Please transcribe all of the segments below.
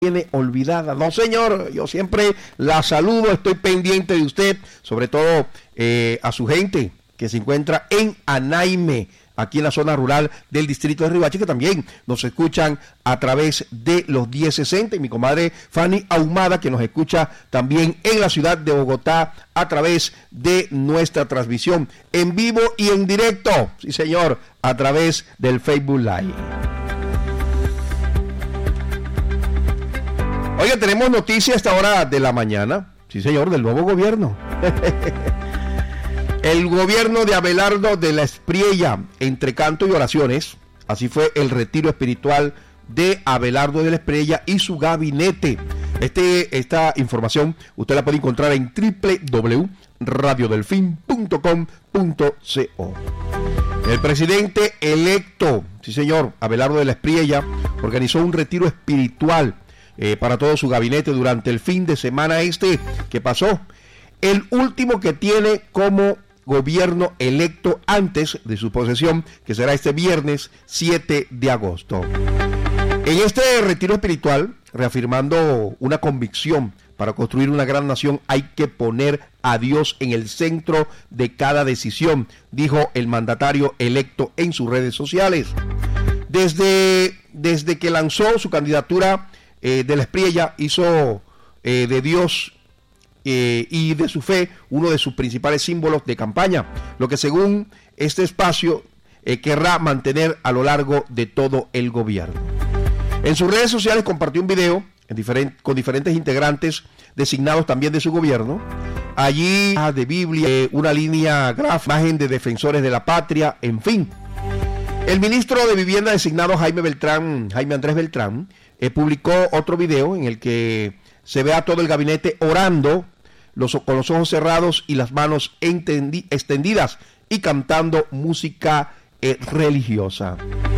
tiene olvidada. No, señor, yo siempre la saludo, estoy pendiente de usted, sobre todo a su gente que se encuentra en Anaime, aquí en la zona rural del distrito de Riohacha, que también nos escuchan a través de los 1060, y mi comadre Fanny Ahumada, que nos escucha también en la ciudad de Bogotá a través de nuestra transmisión en vivo y en directo, sí señor, a través del Facebook Live. Oiga, tenemos noticia a esta hora de la mañana, sí señor, del nuevo gobierno. El gobierno de Abelardo de la Espriella, entre canto y oraciones, así fue el retiro espiritual de Abelardo de la Espriella y su gabinete. Esta información usted la puede encontrar en www.radiodelfin.com.co. El presidente electo, sí señor, Abelardo de la Espriella, organizó un retiro espiritual para todo su gabinete durante el fin de semana que pasó, el último que tiene como gobierno electo antes de su posesión, que será este viernes 7 de agosto. En este retiro espiritual, reafirmando una convicción: para construir una gran nación hay que poner a Dios en el centro de cada decisión, dijo el mandatario electo en sus redes sociales. Desde que lanzó su candidatura, de la Espriella hizo de Dios y de su fe uno de sus principales símbolos de campaña, lo que según este espacio querrá mantener a lo largo de todo el gobierno. En sus redes sociales compartió un video con diferentes integrantes designados también de su gobierno. Allí de Biblia, una línea gráfica, imagen de defensores de la patria, en fin. El ministro de Vivienda designado Jaime Andrés Beltrán publicó otro video en el que se ve a todo el gabinete orando con los ojos cerrados y las manos extendidas y cantando música religiosa.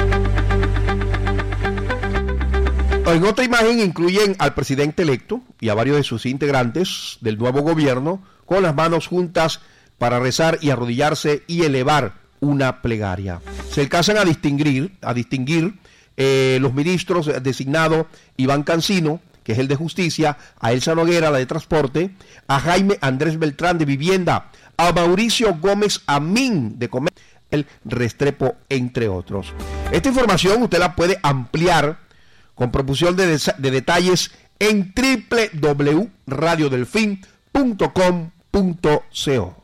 En otra imagen incluyen al presidente electo y a varios de sus integrantes del nuevo gobierno con las manos juntas para rezar y arrodillarse y elevar una plegaria. Se alcanzan a distinguir los ministros designados: Iván Cancino, que es el de Justicia; a Elsa Noguera, la de Transporte; a Jaime Andrés Beltrán, de Vivienda; a Mauricio Gómez Amín, de Comercio; el Restrepo, entre otros. Esta información usted la puede ampliar con profusión de detalles en www.radiodelfin.com.co.